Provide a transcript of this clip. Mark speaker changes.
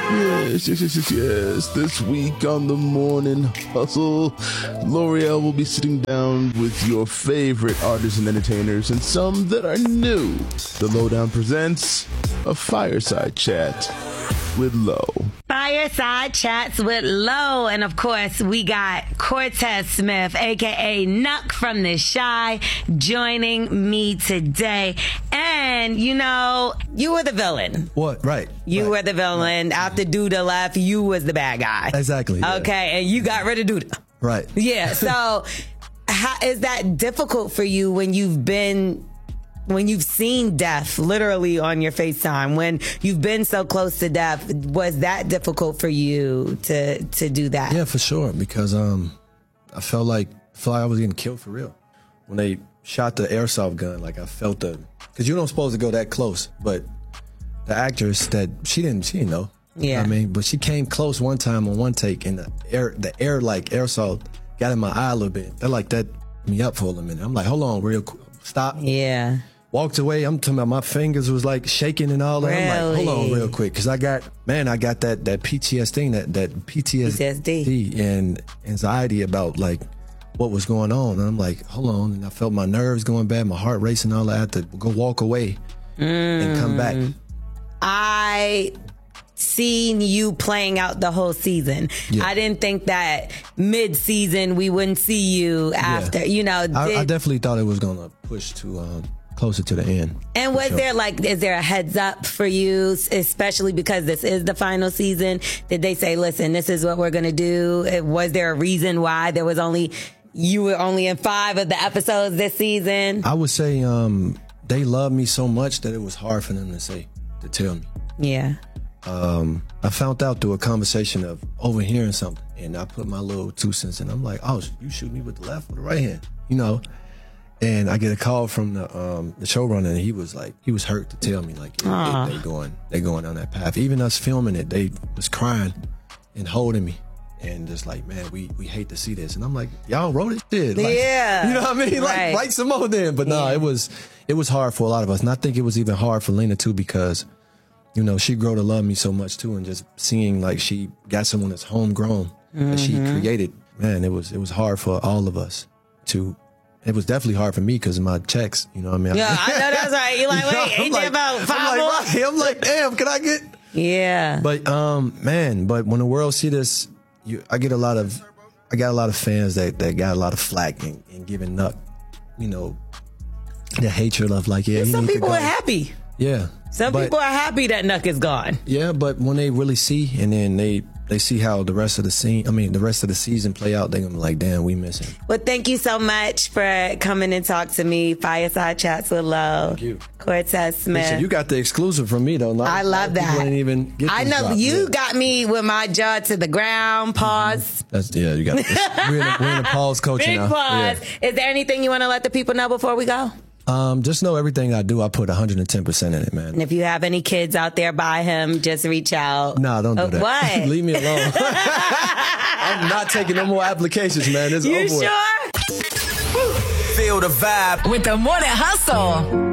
Speaker 1: Yes. This week on the Morning Hustle, L'Oreal will be sitting down with your favorite artists and entertainers and some that are new. The Lowdown presents a fireside chat with Lo.
Speaker 2: Fireside Chats with Lo. And of course, we got Cortez Smith, aka Nuck from The Chi, joining me today. And, you know, you were the villain.
Speaker 3: What? Right.
Speaker 2: You were the villain. After Duda left, you was the bad guy.
Speaker 3: Exactly. Yeah.
Speaker 2: Okay, and you got rid of Duda.
Speaker 3: Right.
Speaker 2: Yeah, so how is that difficult for you when you've seen death literally on your FaceTime, when you've been so close to death? Was that difficult for you to do that?
Speaker 3: Yeah, for sure. Because I felt like I was getting killed for real. When they shot the airsoft gun, like I felt because you're not supposed to go that close, but the actress that she didn't know.
Speaker 2: Yeah.
Speaker 3: You know what I mean, but she came close one time on one take, and the air like airsoft got in my eye a little bit. That me up for a minute. I'm like, hold on, real quick, stop.
Speaker 2: Yeah.
Speaker 3: Walked away. I'm talking about my fingers was like shaking and all that.
Speaker 2: Really?
Speaker 3: I'm like, hold on real quick. Cause I got that PTSD, that PTSD and anxiety about like what was going on. And I'm like, hold on. And I felt my nerves going bad, my heart racing, all that. I had to go walk away and come back.
Speaker 2: I seen you playing out the whole season. Yeah. I didn't think that mid-season we wouldn't see you after, you know.
Speaker 3: I definitely thought it was going to push to closer to the end.
Speaker 2: And was there is there a heads up for you, especially because this is the final season? Did they say, listen, this is what we're going to do? Was there a reason why you were only in 5 of the episodes this season?
Speaker 3: I would say they love me so much that it was hard for them to tell me.
Speaker 2: Yeah.
Speaker 3: I found out through a conversation of overhearing something, and I put my little 2 cents in. I'm like, oh, you shoot me with the left or the right hand, you know? And I get a call from the showrunner, and he was hurt to tell me, like, they going down that path. Even us filming it, they was crying and holding me and just like, man, we hate to see this. And I'm like, y'all wrote it shit. Like,
Speaker 2: yeah.
Speaker 3: You know what I mean?
Speaker 2: Right.
Speaker 3: Like, write some more then. But no, it was hard for a lot of us. And I think it was even hard for Lena too, because, you know, she grew to love me so much too. And just seeing like she got someone that's homegrown that she created, man, it was hard for all of us to. It was definitely hard for me because of my checks, you know what I mean?
Speaker 2: Yeah, I know that's right. You're like, wait, ain't there about 5 more?
Speaker 3: I'm like, damn, can I get?
Speaker 2: Yeah.
Speaker 3: But but when the world see this, I got a lot of fans that got a lot of flack and giving Nuck, you know, the hatred of like, yeah.
Speaker 2: Some people are happy.
Speaker 3: Yeah.
Speaker 2: Some people are happy that Nuck is gone. Yeah,
Speaker 3: but when they really see, and then they see how the rest of the season play out, they're gonna be like, damn, we miss him.
Speaker 2: Well, thank you so much for coming and talk to me. Fireside Chats with Lo.
Speaker 3: Thank you.
Speaker 2: Cortez Smith.
Speaker 3: Listen, you got the exclusive from me though.
Speaker 2: I love that.
Speaker 3: Didn't even get
Speaker 2: I know you got me with my jaw to the ground. Pause.
Speaker 3: You got it. We're in a pause coaching now.
Speaker 2: Big pause.
Speaker 3: Yeah.
Speaker 2: Is there anything you want to let the people know before we go?
Speaker 3: Just know everything I do, I put 110% in it, man.
Speaker 2: And if you have any kids out there by him, just reach out.
Speaker 3: No, don't do that.
Speaker 2: What?
Speaker 3: Leave me alone. I'm not taking no more applications, man. It's
Speaker 2: you
Speaker 3: over.
Speaker 2: sure?
Speaker 4: Feel the vibe
Speaker 5: with the Morning Hustle.